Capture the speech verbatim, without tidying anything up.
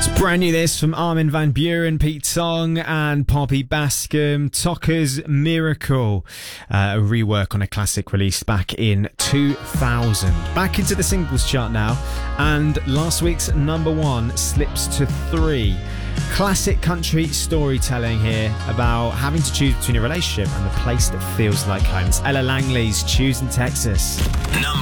Brand new this from Armin van Buuren, Pete Tong and Poppy Bascom, Tokka's Miracle, uh, a rework on a classic released back in two thousand. Back into the singles chart now, and last week's number one slips to three. Classic country storytelling here about having to choose between a relationship and the place that feels like home. It's Ella Langley's Choosing Texas. Number